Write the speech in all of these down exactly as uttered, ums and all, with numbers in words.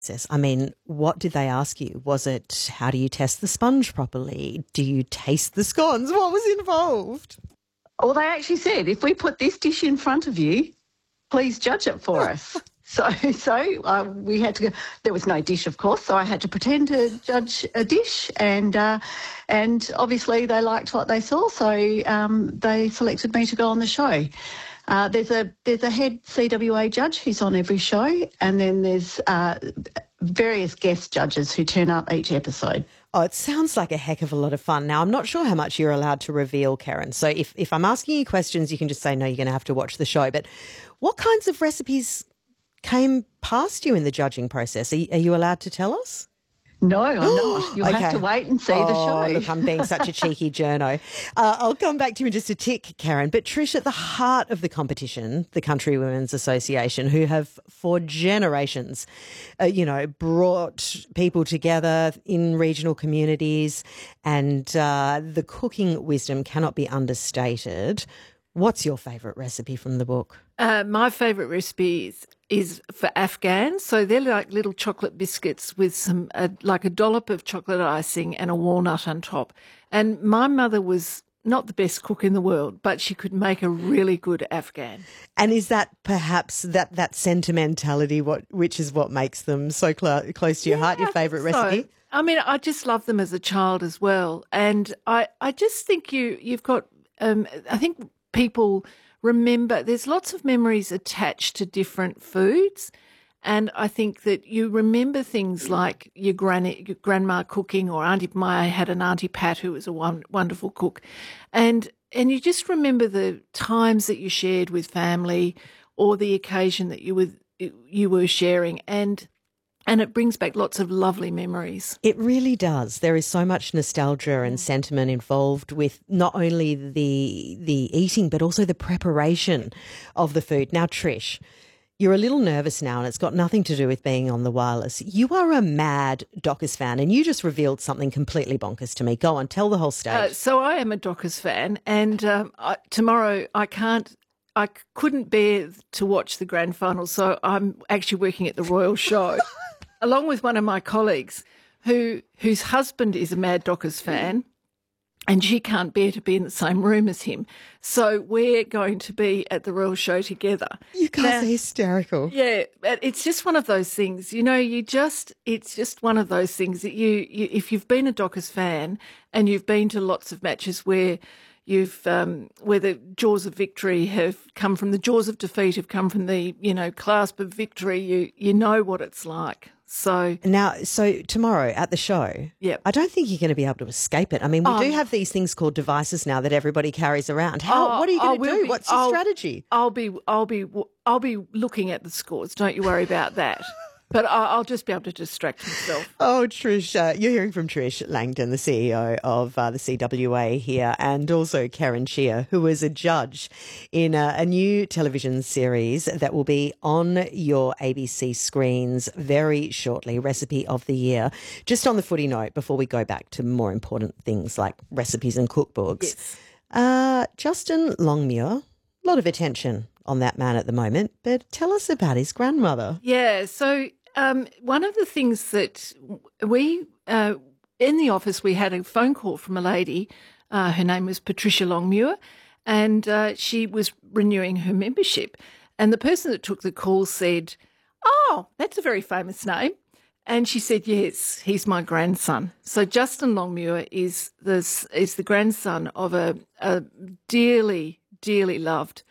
process? I mean, what did they ask you? Was it how do you test the sponge properly? Do you taste the scones? What was involved? Well, they actually said, if we put this dish in front of you, please judge it for us. So, so uh, we had to go. There was no dish, of course, so I had to pretend to judge a dish, and uh, and obviously they liked what they saw, so um, they selected me to go on the show. Uh, there's a there's a head C W A judge who's on every show, and then there's uh, various guest judges who turn up each episode. Oh, it sounds like a heck of a lot of fun. Now, I'm not sure how much you're allowed to reveal, Karen. So if, if I'm asking you questions, you can just say, no, you're going to have to watch the show. But what kinds of recipes came past you in the judging process? Are you, are you allowed to tell us? No, I'm not. You'll Okay. have to wait and see oh, the show. Look, I'm being such a cheeky journo. Uh, I'll come back to you in just a tick, Karen. But Trish, at the heart of the competition, the Country Women's Association, who have for generations, uh, you know, brought people together in regional communities, and uh, the cooking wisdom cannot be understated. What's your favourite recipe from the book? Uh, my favourite recipe is, is for Afghans. So they're like little chocolate biscuits with some, uh, like a dollop of chocolate icing and a walnut on top. And my mother was not the best cook in the world, but she could make a really good Afghan. And is that perhaps that, that sentimentality, what which is what makes them so cl- close to your Yeah, heart, your favourite so. recipe? I mean, I just love them as a child as well. And I, I just think you, you've got, um, I think people remember, there's lots of memories attached to different foods. And I think that you remember things like your granny, your grandma cooking, or Auntie Maya had an Auntie Pat who was a one, wonderful cook. And and you just remember the times that you shared with family, or the occasion that you were you were sharing. And And it brings back lots of lovely memories. It really does. There is so much nostalgia and sentiment involved with not only the the eating, but also the preparation of the food. Now, Trish, you're a little nervous now, and it's got nothing to do with being on the wireless. You are a mad Dockers fan, and you just revealed something completely bonkers to me. Go on, tell the whole stage. Uh, so I am a Dockers fan, and um, I, tomorrow I can't I couldn't bear to watch the grand final, so I'm actually working at the Royal Show, along with one of my colleagues who whose husband is a mad Dockers fan, and she can't bear to be in the same room as him. So we're going to be at the Royal Show together. You guys now, are hysterical. Yeah, it's just one of those things, you know, you just, it's just one of those things that you, you if you've been a Dockers fan and you've been to lots of matches where You've um, where the jaws of victory have come from, the jaws of defeat have come from the, you know, clasp of victory. You you know what it's like. So now, so tomorrow at the show, yeah, I don't think you're going to be able to escape it. I mean, we oh, do have these things called devices now that everybody carries around. How? Oh, what are you going to do? Be, What's your I'll, strategy? I'll be I'll be I'll be looking at the scores. Don't you worry about that. But I'll just be able to distract myself. Oh, Trish, uh, you're hearing from Trish Langdon, the C E O of uh, the C W A here, and also Karen Shear, who is a judge in a, a new television series that will be on your A B C screens very shortly, Recipe of the Year. Just on the footy note, before we go back to more important things like recipes and cookbooks, yes. uh, Justin Longmuir, a lot of attention on that man at the moment, but tell us about his grandmother. Yeah, so... Um, one of the things that we, uh, in the office, we had a phone call from a lady, uh, her name was Patricia Longmuir, and uh, she was renewing her membership. And the person that took the call said, "Oh, that's a very famous name." And she said, "Yes, he's my grandson." So Justin Longmuir is the, is the grandson of a, a dearly, dearly loved,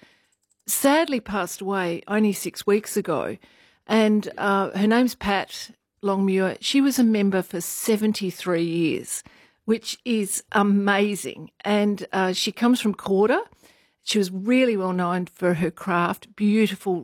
sadly passed away only six weeks ago. And uh, her name's Pat Longmuir. She was a member for seventy-three years, which is amazing. And uh, she comes from Corda. She was really well known for her craft, beautiful,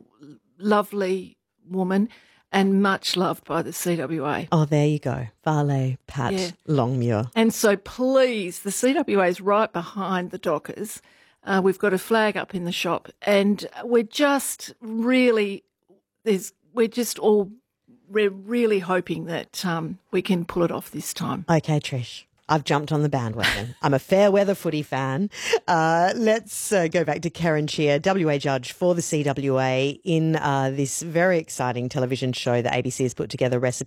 lovely woman, and much loved by the C W A. Oh, there you go. Vale Pat yeah. Longmuir. And so please, the C W A is right behind the Dockers. Uh, we've got a flag up in the shop, and we're just really, there's We're just all we're really hoping that um, we can pull it off this time. Okay, Trish. I've jumped on the bandwagon. I'm a fair weather footy fan. Uh, let's uh, go back to Karen Tshia, W A judge for the C W A in uh, this very exciting television show that A B C has put together, Recipe